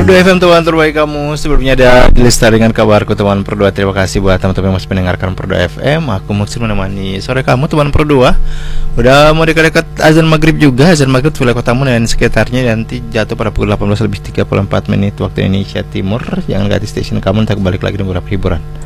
Perdu FM teman terbaik kamu. Sebelumnya ada lista dengan kabarku teman Perdu. Terima kasih buat teman-teman yang masih mendengarkan Perdu FM. Aku Muksin menemani sore kamu teman Perdu. Udah mau dekat-dekat azan maghrib juga. Azan maghrib wilayah kotamu dan sekitarnya nanti jatuh pada pukul 18:34 waktu Indonesia Timur. Jangan ganti stasiun kamu, untuk balik lagi dengan beberapa hiburan.